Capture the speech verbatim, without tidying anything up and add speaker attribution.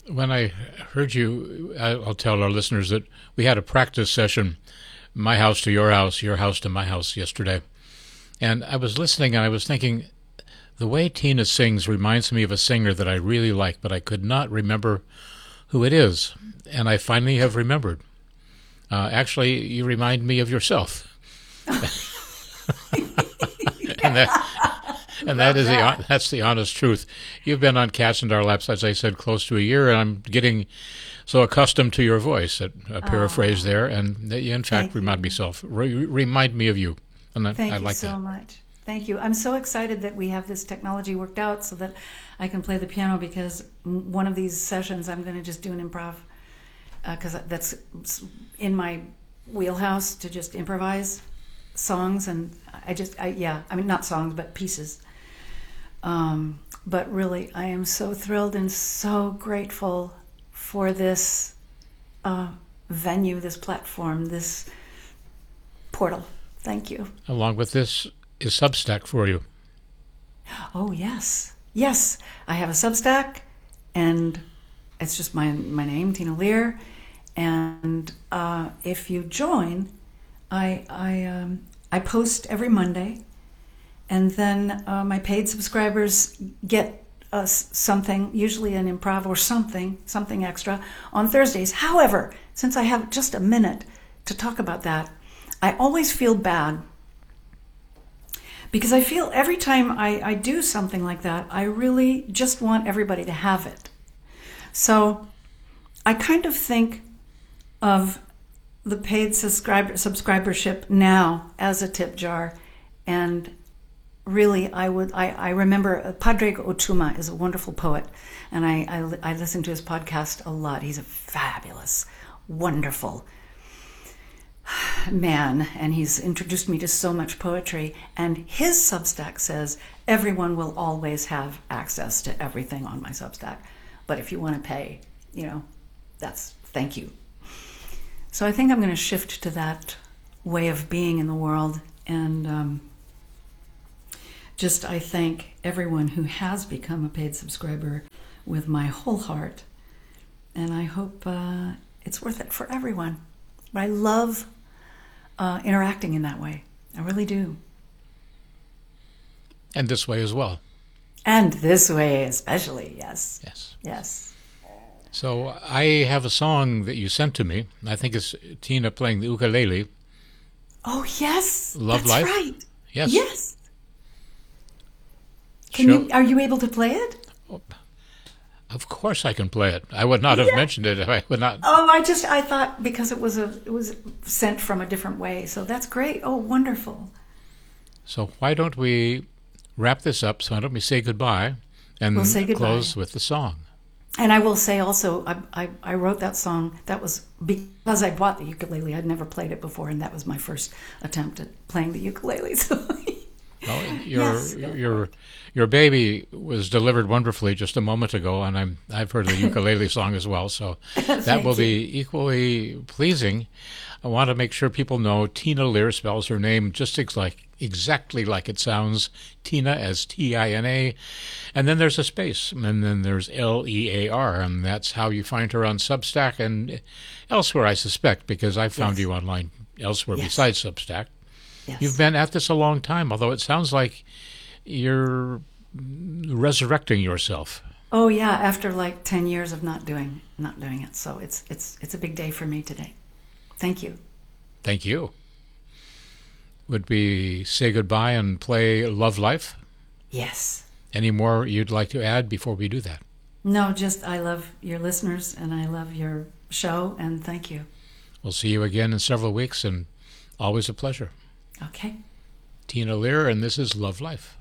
Speaker 1: When I heard you, I- I'll tell our listeners that we had a practice session, my house to your house, your house to my house yesterday. And I was listening and I was thinking, the way Tina sings reminds me of a singer that I really like, but I could not remember who it is. And I finally have remembered. Uh, actually, you remind me of yourself. and that, and that is the that's the honest truth. You've been on Cats and Our Laps, as I said, close to a year, and I'm getting so accustomed to your voice. A, a paraphrase
Speaker 2: Oh,
Speaker 1: there, and that you, in fact,
Speaker 2: thank you.
Speaker 1: remind myself, re- remind me of you, and I,
Speaker 2: Thank
Speaker 1: I
Speaker 2: you
Speaker 1: like
Speaker 2: so
Speaker 1: that.
Speaker 2: much. Thank you. I'm so excited that we have this technology worked out so that I can play the piano because m- one of these sessions I'm going to just do an improv because that's in my wheelhouse to just improvise songs and I just I yeah I mean not songs but pieces. Um, but really, I am so thrilled and so grateful for this uh, venue, this platform, this portal. Thank you.
Speaker 1: Along with this is Substack for you.
Speaker 2: Oh, yes. Yes. I have a Substack, and it's just my my name, Tina Lear. And uh, if you join, I I um, I post every Monday, and then uh, my paid subscribers get us something, usually an improv or something, something extra on Thursdays. However, since I have just a minute to talk about that, I always feel bad because I feel every time I, I do something like that, I really just want everybody to have it. So I kind of think of the paid subscriber subscribership now as a tip jar, and really I would I, I remember uh, Padraig Otuma is a wonderful poet, and I, I I listen to his podcast a lot. He's a fabulous, wonderful man, and he's introduced me to so much poetry. And his Substack says everyone will always have access to everything on my Substack, but if you want to pay, you know, that's thank you. So I think I'm going to shift to that way of being in the world, and um, just I thank everyone who has become a paid subscriber with my whole heart, and I hope uh, it's worth it for everyone. But I love uh, interacting in that way. I really do.
Speaker 1: And this way as well.
Speaker 2: And this way especially, yes.
Speaker 1: Yes.
Speaker 2: Yes.
Speaker 1: So I have a song that you sent to me. I think it's Tina playing the ukulele.
Speaker 2: Oh, yes.
Speaker 1: Love
Speaker 2: That's
Speaker 1: Life?
Speaker 2: right.
Speaker 1: Yes.
Speaker 2: Yes. Can
Speaker 1: Show-
Speaker 2: you? Are you able to play it?
Speaker 1: Of course I can play it. I would not have
Speaker 2: Yeah.
Speaker 1: mentioned it if I would not.
Speaker 2: Oh, I just I thought because it was a it was sent from a different way, so that's great. Oh, wonderful.
Speaker 1: So why don't we wrap this up? So why don't we say goodbye and
Speaker 2: We'll say goodbye.
Speaker 1: close with the song?
Speaker 2: And I will say also, I, I I wrote that song. That was because I bought the ukulele. I'd never played it before, and that was my first attempt at playing the ukulele. So
Speaker 1: Well, your
Speaker 2: Yes.
Speaker 1: your your baby was delivered wonderfully just a moment ago, and I'm I've heard the ukulele song as well, so that
Speaker 2: Thank
Speaker 1: will
Speaker 2: you.
Speaker 1: be equally pleasing. I want to make sure people know Tina Lear spells her name just ex- like exactly like it sounds. Tina as T I N A, and then there's a space, and then there's L E A R, and that's how you find her on Substack and elsewhere, I suspect, because I found
Speaker 2: Yes.
Speaker 1: you online elsewhere
Speaker 2: Yes.
Speaker 1: besides Substack.
Speaker 2: yes.
Speaker 1: You've been at this a long time, although it sounds like you're resurrecting yourself.
Speaker 2: Oh yeah, after like ten years of not doing not doing it, so it's it's it's a big day for me today. Thank you.
Speaker 1: Thank you. Would we say goodbye and play Love Life?
Speaker 2: Yes.
Speaker 1: Any more you'd like to add before we do that?
Speaker 2: No, just I love your listeners and I love your show, and thank you.
Speaker 1: We'll see you again in several weeks, and always a pleasure.
Speaker 2: Okay.
Speaker 1: Tina Lear, and this is Love Life.